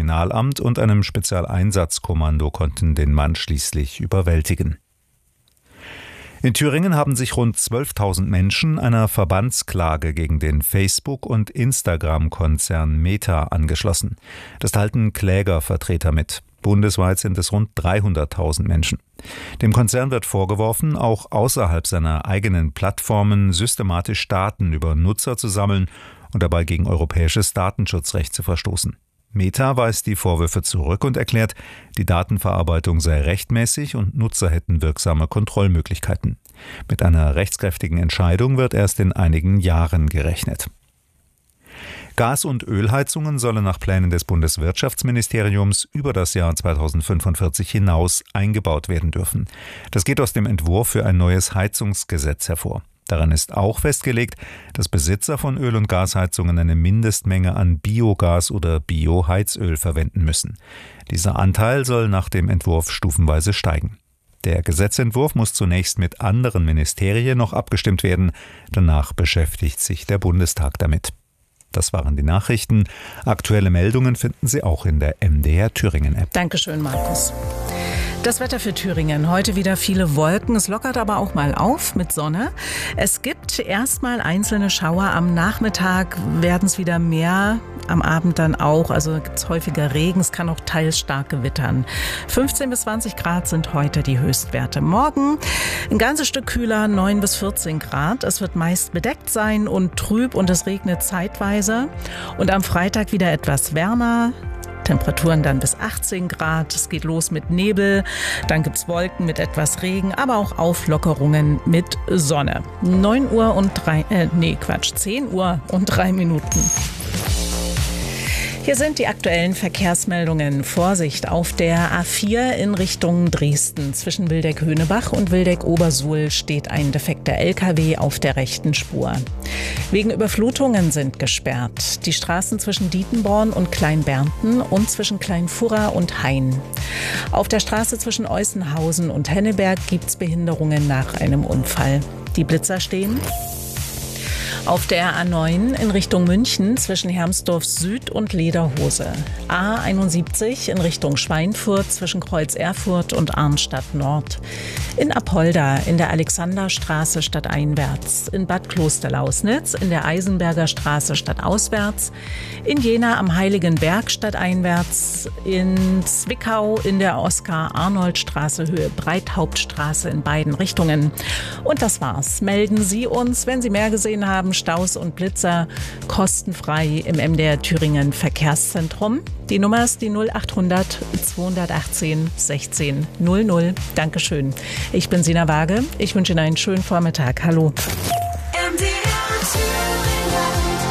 Kriminalamt und einem Spezialeinsatzkommando konnten den Mann schließlich überwältigen. In Thüringen haben sich rund 12.000 Menschen einer Verbandsklage gegen den Facebook- und Instagram-Konzern Meta angeschlossen. Das teilten Klägervertreter mit. Bundesweit sind es rund 300.000 Menschen. Dem Konzern wird vorgeworfen, auch außerhalb seiner eigenen Plattformen systematisch Daten über Nutzer zu sammeln und dabei gegen europäisches Datenschutzrecht zu verstoßen. Meta weist die Vorwürfe zurück und erklärt, die Datenverarbeitung sei rechtmäßig und Nutzer hätten wirksame Kontrollmöglichkeiten. Mit einer rechtskräftigen Entscheidung wird erst in einigen Jahren gerechnet. Gas- und Ölheizungen sollen nach Plänen des Bundeswirtschaftsministeriums über das Jahr 2045 hinaus eingebaut werden dürfen. Das geht aus dem Entwurf für ein neues Heizungsgesetz hervor. Darin ist auch festgelegt, dass Besitzer von Öl- und Gasheizungen eine Mindestmenge an Biogas oder Bioheizöl verwenden müssen. Dieser Anteil soll nach dem Entwurf stufenweise steigen. Der Gesetzentwurf muss zunächst mit anderen Ministerien noch abgestimmt werden. Danach beschäftigt sich der Bundestag damit. Das waren die Nachrichten. Aktuelle Meldungen finden Sie auch in der MDR Thüringen-App. Dankeschön, Markus. Das Wetter für Thüringen. Heute wieder viele Wolken. Es lockert aber auch mal auf mit Sonne. Es gibt erstmal einzelne Schauer. Am Nachmittag werden es wieder mehr. Am Abend dann auch. Also gibt es häufiger Regen. Es kann auch teils stark gewittern. 15 bis 20 Grad sind heute die Höchstwerte. Morgen ein ganzes Stück kühler, 9 bis 14 Grad. Es wird meist bedeckt sein und trüb und es regnet zeitweise. Und am Freitag wieder etwas wärmer. Temperaturen dann bis 18 Grad. Es geht los mit Nebel, dann gibt's Wolken mit etwas Regen, aber auch Auflockerungen mit Sonne. 10 Uhr und 3 Minuten. Hier sind die aktuellen Verkehrsmeldungen. Vorsicht auf der A4 in Richtung Dresden. Zwischen Wildeck-Höhnebach und Wildeck-Obersuhl steht ein defekter LKW auf der rechten Spur. Wegen Überflutungen sind gesperrt die Straßen zwischen Dietenborn und Kleinbernten und zwischen Kleinfurra und Hain. Auf der Straße zwischen Eußenhausen und Henneberg gibt es Behinderungen nach einem Unfall. Die Blitzer stehen. Auf der A9 in Richtung München zwischen Hermsdorf Süd und Lederhose. A71 in Richtung Schweinfurt zwischen Kreuz Erfurt und Arnstadt Nord. In Apolda in der Alexanderstraße stadteinwärts. In Bad Klosterlausnitz in der Eisenberger Straße stadtauswärts. In Jena am Heiligenberg stadteinwärts. In Zwickau in der Oskar-Arnold-Straße Höhe Breithauptstraße in beiden Richtungen. Und das war's. Melden Sie uns, wenn Sie mehr gesehen haben. Staus und Blitzer kostenfrei im MDR Thüringen Verkehrszentrum. Die Nummer ist die 0800 218 16 00. Dankeschön. Ich bin Sina Waage. Ich wünsche Ihnen einen schönen Vormittag. Hallo.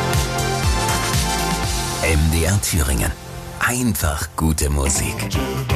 MDR Thüringen. Einfach gute Musik.